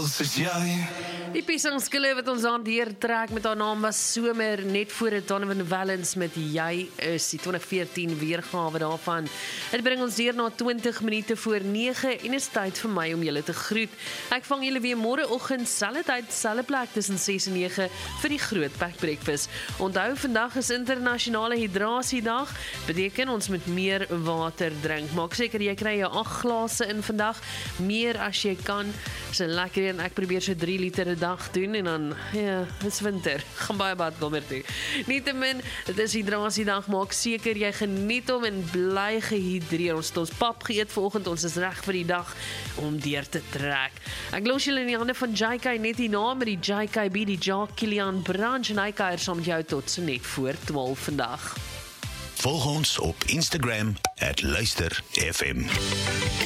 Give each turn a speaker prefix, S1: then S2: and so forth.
S1: soos jy.
S2: Die piesangskille wat ons aan deurtrek met haar naam was Somer, net voor het Donovan Wellens met Jy is, die 2014 weergawe daarvan. Het bring ons deur na 20 minute voor 9 en is tyd vir my om julle te groet. Ek vang julle weer môreoggend, selfde tyd, selfde plek tussen 6 en 9 vir die Groot Pack Breakfast. Onthou, vandag is internasionale hidrasiedag, beteken ons moet meer water drink. Maak seker jy kry jou 8 glase in vandag, meer as jy kan. Is 'n lekker een, ek probeer so 3 liter 'n dag doen en dan, ja, is winter, gaan baie badkamer toe. Nietemin, dit is hidrasiedag, maak seker jy geniet hom en bly gehidreer. Ons het ons pap geëet vanoggend, ons is reg vir die dag om deur te trek. Ek los julle in die hande van JK net hierna met die JKB, die Jacques Kilian Branch, en hy kuier saam met jou tot so net voor 12 vandag.
S1: Volg ons op Instagram @luisterfm.